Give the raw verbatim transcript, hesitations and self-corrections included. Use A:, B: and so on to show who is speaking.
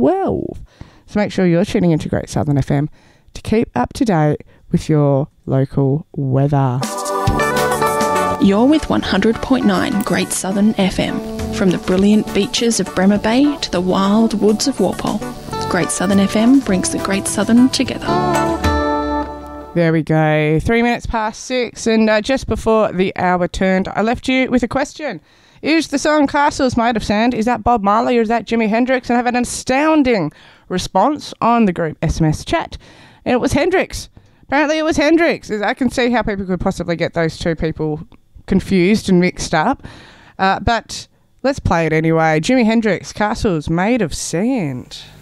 A: twelve. So make sure you're tuning into Great Southern F M to keep up to date with your local weather.
B: You're with one hundred point nine Great Southern F M. From the brilliant beaches of Bremer Bay to the wild woods of Walpole, Great Southern F M brings the Great Southern together.
A: There we go. Three minutes past six, and uh, just before the hour turned, I left you with a question. Is the song Castles Made of Sand, is that Bob Marley or is that Jimi Hendrix? And I have an astounding response on the group S M S chat, and it was Hendrix. Apparently it was Hendrix. I can see how people could possibly get those two people confused and mixed up, uh, but let's play it anyway. Jimi Hendrix, Castles Made of Sand.